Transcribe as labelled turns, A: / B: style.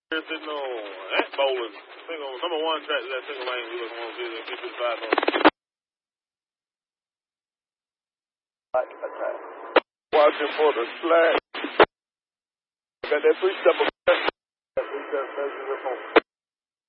A: Here sitting on that bowling. Single number one track to that single lane. We was going to see the 55 on.
B: Watching for the slack. Got that 3-step.